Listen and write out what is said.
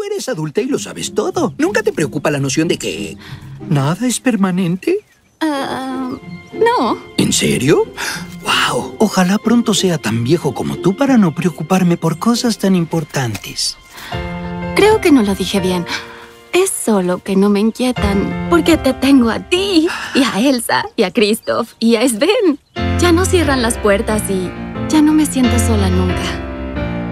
eres adulta y lo sabes todo. ¿Nunca te preocupa la noción de que nada es permanente? No. ¿En serio? ¡Wow! Ojalá pronto sea tan viejo como tú para no preocuparme por cosas tan importantes. Creo que no lo dije bien. Es solo que no me inquietan porque te tengo a ti, y a Elsa, y a Kristoff, y a Sven. Ya no cierran las puertas y ya no me siento sola nunca.